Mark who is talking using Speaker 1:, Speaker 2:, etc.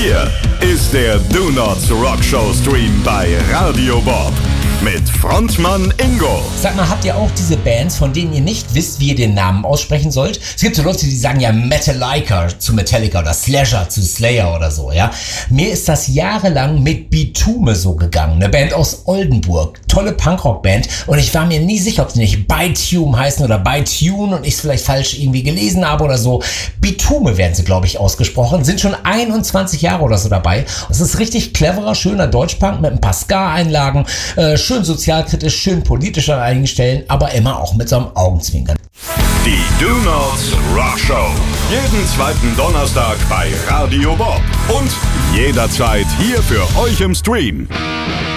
Speaker 1: Hier ist der Do Not Rock Show Stream bei Radio Bob mit Frontmann Ingo.
Speaker 2: Sag mal, habt ihr auch diese Bands, von denen ihr nicht wisst, wie ihr den Namen aussprechen sollt? Es gibt so Leute, die sagen ja Metallica zu Metallica oder Slasher zu Slayer oder so, ja. Mir ist das jahrelang mit Bitume so gegangen. Eine Band aus Oldenburg. Tolle Punkrock-Band. Und ich war mir nie sicher, ob sie nicht Bitume heißen oder Bitune und ich es vielleicht falsch irgendwie gelesen habe oder so. Bitume werden sie, glaube ich, ausgesprochen. Sind schon 21 Jahre oder so dabei. Es ist richtig cleverer, schöner Deutschpunk mit ein paar Ska-Einlagen. Schön sozialkritisch, schön politisch an einigen Stellen, aber immer auch mit so einem Augenzwinkern.
Speaker 1: Die Do Not Rock Show. Jeden zweiten Donnerstag bei Radio Bob. Und jederzeit hier für euch im Stream.